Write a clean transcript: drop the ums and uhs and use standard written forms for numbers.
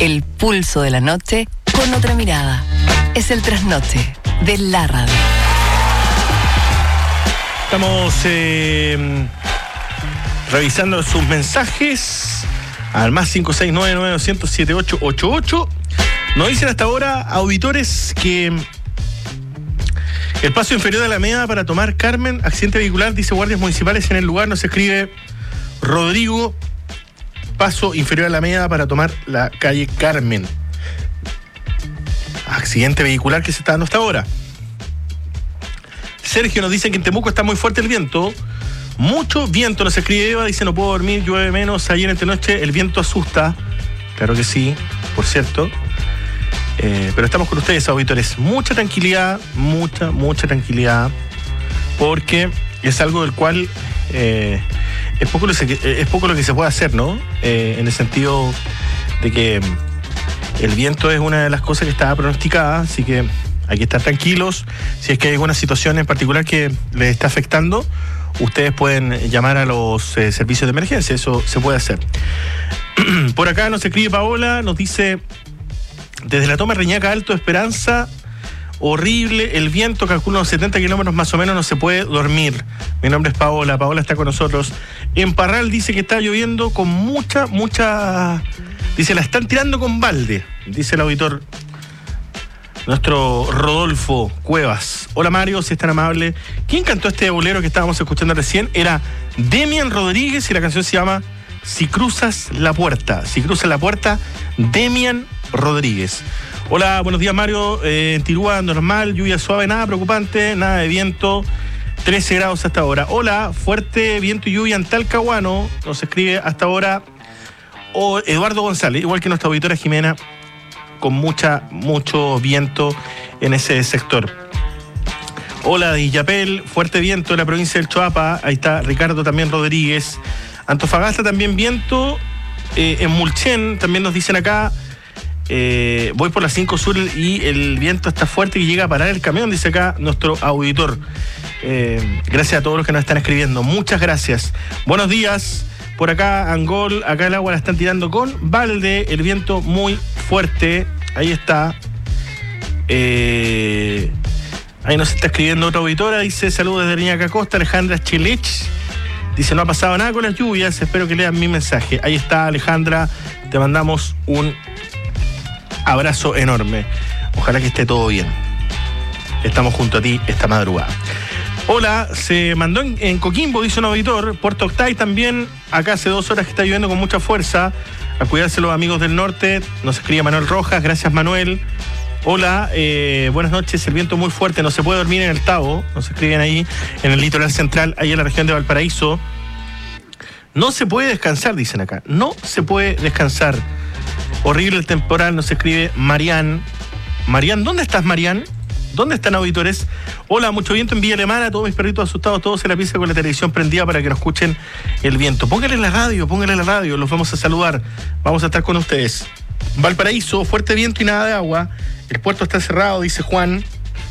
El pulso de la noche con otra mirada. Es el trasnoche de la radio. Estamos revisando sus mensajes al más 569-900-7888. Nos dicen hasta ahora auditores que el paso inferior de la Alameda para tomar Carmen, accidente vehicular, dice guardias municipales en el lugar. Nos escribe Rodrigo, paso inferior a la Alameda para tomar la calle Carmen. Accidente vehicular que se está dando hasta ahora. Sergio nos dice que en Temuco está muy fuerte el viento. Mucho viento, nos escribe Eva, dice no puedo dormir, llueve menos. Ayer entre noche el viento asusta. Claro que sí, por cierto. Pero estamos con ustedes, auditores. Mucha tranquilidad, mucha tranquilidad. Porque es algo del cual es poco lo que se puede hacer, ¿no? En el sentido de que el viento es una de las cosas que estaba pronosticada, así que hay que estar tranquilos. Si es que hay alguna situación en particular que les está afectando, ustedes pueden llamar a los servicios de emergencia, eso se puede hacer. Por acá nos escribe Paola, nos dice, desde la toma Reñaca Alto Esperanza, horrible el viento, calculo unos 70 kilómetros más o menos, no se puede dormir. Mi nombre es Paola, Paola está con nosotros. En Parral dice que está lloviendo con mucha... Dice, la están tirando con balde, dice el auditor, nuestro Rodolfo Cuevas. Hola Mario, si es tan amable. ¿Quién cantó este bolero que estábamos escuchando recién? Era Demian Rodríguez y la canción se llama Si cruzas la puerta. Si cruzas la puerta, Demian Rodríguez. Hola, buenos días Mario. En Tirúa normal, lluvia suave, nada preocupante, nada de viento, 13 grados hasta ahora. Hola, fuerte viento y lluvia en Talcahuano, nos escribe hasta ahora Eduardo González, igual que nuestra auditora Jimena, con mucho viento en ese sector. Hola de Illapel, fuerte viento en la provincia del Choapa, ahí está Ricardo también Rodríguez. Antofagasta también viento, en Mulchen también nos dicen acá, voy por la 5 Sur y el viento está fuerte y llega a parar el camión, dice acá nuestro auditor. Gracias a todos los que nos están escribiendo, muchas gracias. Buenos días. Por acá, Angol, acá el agua la están tirando con balde, el viento muy fuerte, ahí está. Ahí nos está escribiendo otra auditora, dice saludos desde Reñaca Costa, Alejandra Chilech, dice no ha pasado nada con las lluvias, espero que lean mi mensaje. Ahí está Alejandra, te mandamos un abrazo enorme, ojalá que esté todo bien. Estamos junto a ti esta madrugada. Hola, se mandó en Coquimbo, dice un auditor. Puerto Octay también, acá hace 2 horas que está lloviendo con mucha fuerza. A cuidarse los amigos del norte. Nos escribe Manuel Rojas, gracias Manuel. Hola, buenas noches, el viento muy fuerte, no se puede dormir en el Tabo. Nos escriben ahí en el litoral central, ahí en la región de Valparaíso. No se puede descansar, dicen acá. No se puede descansar. Horrible el temporal, nos escribe Marián. Marián, ¿dónde estás, Marián? ¿Dónde están auditores? Hola, mucho viento en Villa Alemana, todos mis perritos asustados, todos en la pieza con la televisión prendida para que nos escuchen el viento. Póngale la radio, los vamos a saludar, vamos a estar con ustedes. Valparaíso, fuerte viento y nada de agua, el puerto está cerrado, dice Juan.